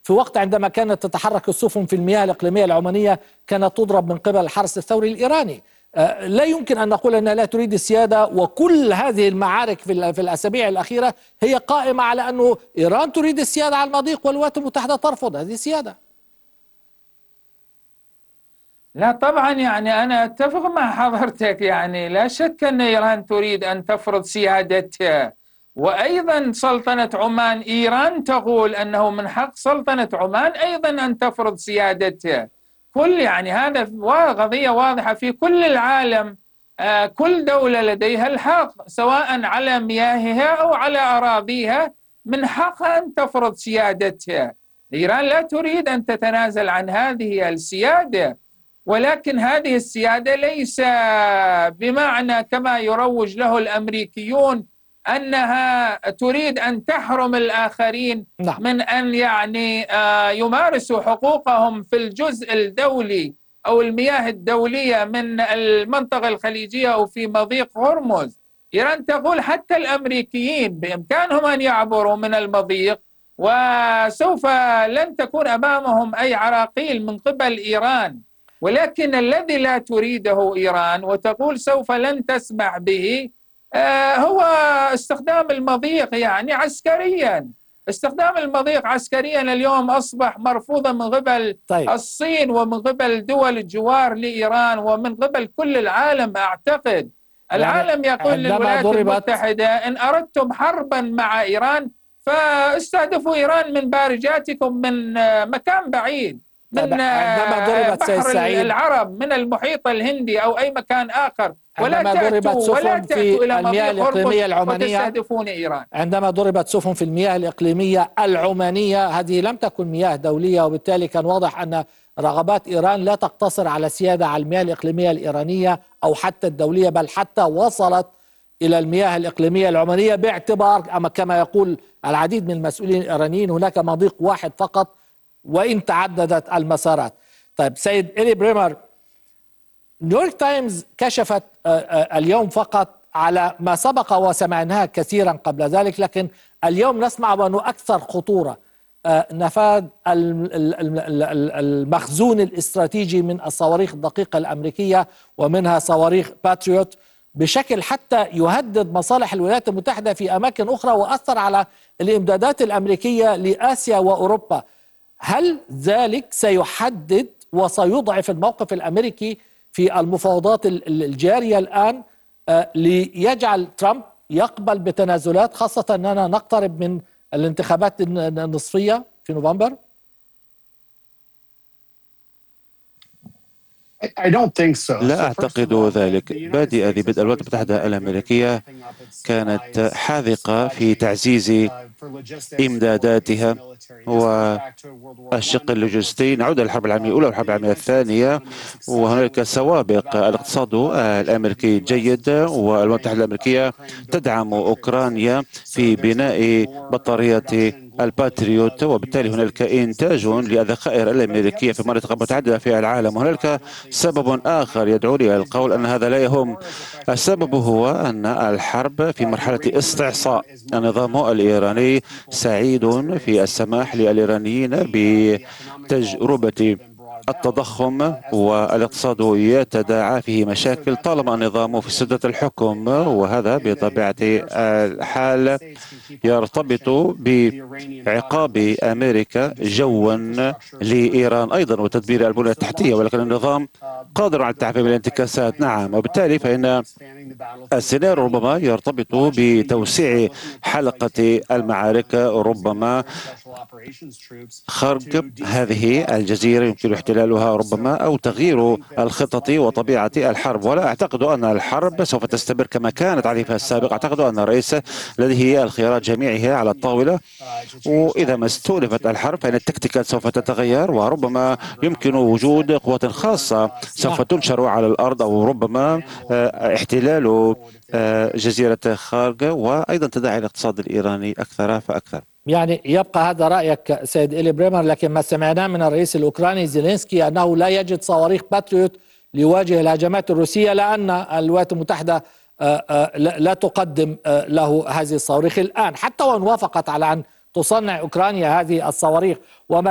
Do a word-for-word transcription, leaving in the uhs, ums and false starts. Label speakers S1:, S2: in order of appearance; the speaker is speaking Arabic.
S1: في وقت عندما كانت تتحرك السفن في المياه الإقليمية العمانية كانت تضرب من قبل الحرس الثوري الإيراني. لا يمكن أن نقول أنها لا تريد السيادة، وكل هذه المعارك في في الأسابيع الأخيرة هي قائمة على أنه إيران تريد السيادة على المضيق والولايات المتحدة ترفض هذه السيادة.
S2: لا طبعا، يعني أنا أتفق مع حضرتك، يعني لا شك أن إيران تريد أن تفرض سيادتها، وأيضا سلطنة عمان إيران تقول أنه من حق سلطنة عمان أيضا أن تفرض سيادتها. كل يعني هذا قضية واضحة في كل العالم. آه كل دولة لديها الحق سواء على مياهها أو على أراضيها، من حقها أن تفرض سيادتها. إيران لا تريد أن تتنازل عن هذه السيادة، ولكن هذه السيادة ليس بمعنى كما يروج له الأمريكيون أنها تريد أن تحرم الآخرين نعم. من أن يعني يمارسوا حقوقهم في الجزء الدولي أو المياه الدولية من المنطقة الخليجية أو في مضيق هرمز. إيران تقول حتى الأمريكيين بإمكانهم أن يعبروا من المضيق، وسوف لن تكون أمامهم أي عراقيل من قبل إيران. ولكن الذي لا تريده إيران وتقول سوف لن تسمح به آه هو استخدام المضيق يعني عسكريا. استخدام المضيق عسكريا اليوم أصبح مرفوضا من قبل طيب. الصين ومن قبل دول الجوار لإيران ومن قبل كل العالم. أعتقد العالم يقول للولايات المتحدة إن أردتم حربا مع إيران فاستهدفوا إيران من بارجاتكم من مكان بعيد، من بحر العرب، من المحيط الهندي أو أي مكان آخر، ولا تأتوا ولا تأتوا إلى
S1: المياه الإقليمية العمانية
S2: وتستهدفون إيران.
S1: عندما ضربت سفن في المياه الإقليمية العمانية هذه لم تكن مياه دولية، وبالتالي كان واضح أن رغبات إيران لا تقتصر على السيادة على المياه الإقليمية الإيرانية أو حتى الدولية، بل حتى وصلت إلى المياه الإقليمية العمانية، باعتبار أما كما يقول العديد من المسؤولين الإيرانيين هناك مضيق واحد فقط وإن تعددت المسارات. طيب سيد إلي بريمر، نيويورك تايمز كشفت اليوم فقط على ما سبق وسمعناه كثيرا قبل ذلك، لكن اليوم نسمع أنه أكثر خطورة نفاذ المخزون الاستراتيجي من الصواريخ الدقيقة الأمريكية ومنها صواريخ باتريوت بشكل حتى يهدد مصالح الولايات المتحدة في أماكن أخرى وأثر على الإمدادات الأمريكية لآسيا وأوروبا. هل ذلك سيحدد وسيضعف الموقف الأمريكي في المفاوضات الجارية الآن ليجعل ترامب يقبل بتنازلات، خاصة أننا نقترب من الانتخابات النصفية في نوفمبر؟
S3: لا أعتقد ذلك. بادئ ذي بدء الولايات المتحدة الأمريكية كانت حاذقة في تعزيز إمداداتها والشق اللوجستي. نعود إلى الحرب العالمية الأولى والحرب العالمية الثانية وهناك سوابق. الاقتصاد الأمريكي جيد والولايات المتحدة الأمريكية تدعم أوكرانيا في بناء بطارية الباتريوت، وبالتالي هناك إنتاج للذخائر الأمريكية في مناطق متعددة في العالم. هناك سبب آخر يدعوني إلى القول أن هذا لا يهم. السبب هو أن الحرب في مرحلة استعصاء. النظام الإيراني سعيد في السماح للإيرانيين بتجربة التضخم والاقتصاد يتداعى فيه مشاكل طالما النظام في سدة الحكم، وهذا بطبيعة الحال يرتبط بعقاب أمريكا جوا لإيران أيضا وتدبير البنية التحتية، ولكن النظام قادر على التعافي من الانتكاسات. نعم، وبالتالي فإن السيناريو ربما يرتبط بتوسيع حلقة المعارك، ربما خرق هذه الجزيرة يمكن احتلالها ربما أو تغيير الخطط وطبيعة الحرب. ولا أعتقد أن الحرب سوف تستمر كما كانت عليه في السابق. أعتقد أن الرئيس لديه الخيارات جميعها على الطاولة، وإذا ما استؤنفت الحرب فإن التكتيكات سوف تتغير وربما يمكن وجود قوات خاصة سوف تنشر على الأرض أو ربما احتلال جزيرة خارج وأيضا تداعي الاقتصاد الإيراني أكثر فأكثر.
S1: يعني يبقى هذا رأيك سيد إلي بريمر، لكن ما سمعناه من الرئيس الأوكراني زيلينسكي أنه لا يجد صواريخ باتريوت ليواجه الهجمات الروسية لأن الولايات المتحدة لا تقدم له هذه الصواريخ الآن، حتى وإن وافقت على أن تصنع أوكرانيا هذه الصواريخ. وما